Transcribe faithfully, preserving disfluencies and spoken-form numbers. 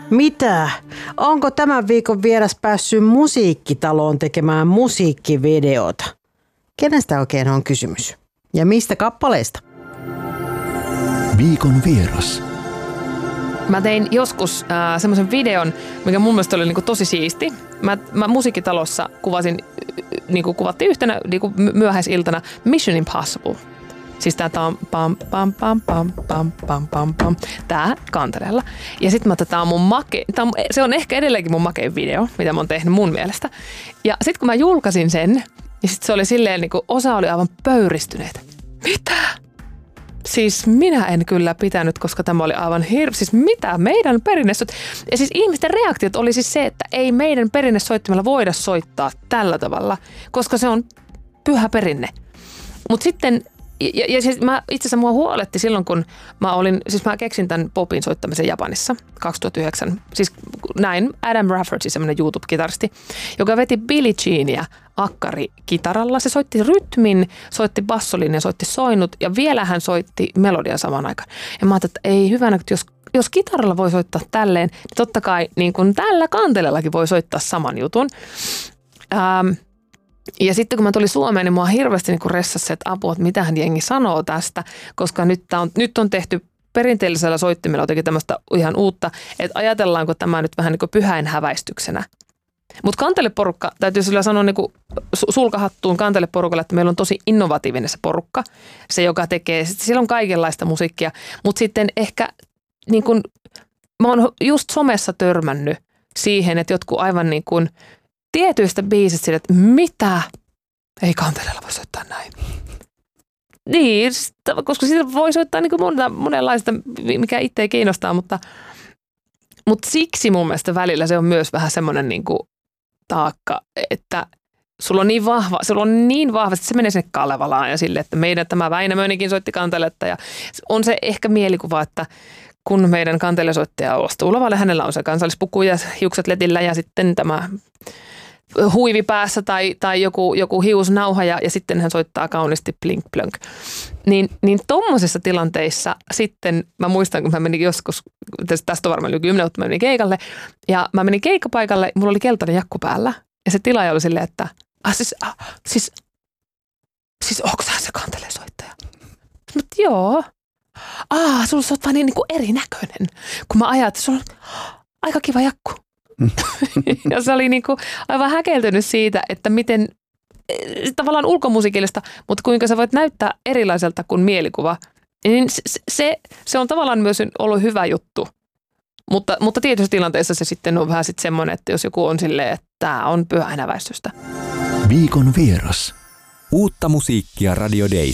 Mitä? Onko tämän viikon vieras päässyt musiikkitaloon tekemään musiikkivideota? Kenestä oikein on kysymys? Ja mistä kappaleista? Viikon vieras. Mä tein joskus äh, semmoisen videon, mikä mun mielestä oli niinku tosi siisti. Mä, mä musiikkitalossa kuvasin, niinku kuvattiin yhtenä niinku myöhäisiltana Mission Impossible. Siis tää pam pam pam pam pam pam pam pam pam. Tää kanteleella. Ja sit mä tää on mun make, tää on, se on ehkä edelleenkin mun makein video, mitä mä oon tehnyt mun mielestä. Ja sit kun mä julkaisin sen, niin sit se oli silleen niinku osa oli aivan pöyristyneet. Mitä? Siis minä en kyllä pitänyt, koska tämä oli aivan hirveä. Siis mitä? Meidän perinnesoit... Ja siis ihmisten reaktiot oli siis se, että ei meidän perinnesoittimella voida soittaa tällä tavalla, koska se on pyhä perinne. Mutta sitten... Ja, ja siis mä, itse asiassa mua huoletti silloin, kun mä olin... Siis mä keksin tämän popin soittamisen Japanissa kaksituhattayhdeksän. Siis näin Adam Rafferty, semmoinen YouTube-kitaristi, joka veti Billie Jeania akkarikitaralla. Se soitti rytmin, soitti bassolinjan, soitti soinut ja vielä hän soitti melodian samaan aikaan. Ja mä ajattelin, että ei hyvänä, että jos, jos kitaralla voi soittaa tälleen, niin totta kai niin kuin tällä kantelellakin voi soittaa saman jutun. Ähm, ja sitten kun mä tulin Suomeen, niin mua hirveästi niin ressasi se, että apua, että mitähän jengi sanoo tästä, koska nyt on, nyt on tehty perinteellisellä soittimella jotenkin tämmöistä ihan uutta, että ajatellaanko tämä nyt vähän niin kuin pyhäinhäväistyksenä. Mutta kanteleporukka, täytyy sillä sanoa niin kuin sulkahattuun kanteleporukalle, että meillä on tosi innovatiivinen se porukka. Se, joka tekee, siellä on kaikenlaista musiikkia, mutta sitten ehkä niin kuin, mä oon just somessa törmännyt siihen, että jotkut aivan niin kuin tietyistä biisistä sille, että mitä? Ei kanteleella voi soittaa näin. Niin, koska siitä voi soittaa niin kuin monenlaista, mikä itseä kiinnostaa, mutta, mutta siksi mun mielestä välillä se on myös vähän semmoinen niin kuin taakka, että sulla on niin vahva, sulla on niin vahvasti, että se menee sinne Kalevalaan ja sille, että meidän tämä Väinämöinikin soitti kanteletta ja on se ehkä mielikuva, että kun meidän kantelesoittaja Osto Ulavalle, hänellä on se kansallispuku ja hiukset letillä ja sitten tämä huivi päässä tai, tai joku, joku hiusnauha ja, ja sitten hän soittaa kauniisti plink plönk. Niin, niin tommosissa tilanteissa sitten, mä muistan, kun mä menin joskus, tästä on varmaan yli kymmenen, mutta mä menin keikalle ja mä menin keikkapaikalle, mulla oli keltainen jakku päällä ja se tilaaja oli silleen, että ah, siis, ah, siis, siis onko sä se kantelesoittaja? Mutta joo. Ah, sulla on vaan niin, niin kuin erinäköinen, kun mä ajattelin, että sulla on aika kiva jakku. Ja se oli niin kuin aivan häkeltynyt siitä, että miten tavallaan ulkomusiikillista, mutta kuinka sä voit näyttää erilaiselta kuin mielikuva. Niin se, se, se on tavallaan myös ollut hyvä juttu. Mutta, mutta tietyissä tilanteissa se sitten on vähän sitten semmoinen, että jos joku on silleen, että tämä on pyhäinhäväistystä. Viikon vieras. Uutta musiikkia Radio Days.